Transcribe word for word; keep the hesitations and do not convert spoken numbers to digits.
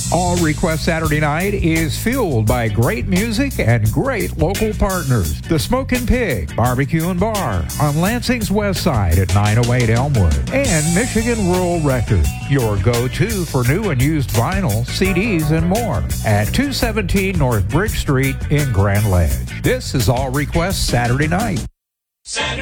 All Request Saturday Night is fueled by great music and great local partners. The Smokin' Pig Barbecue and Bar on Lansing's west side at nine oh eight Elmwood. And Michigan Rural Records, your go-to for new and used vinyl, C Ds, and more at two seventeen North Bridge Street in Grand Ledge. This is All Request Saturday Night. Saturday.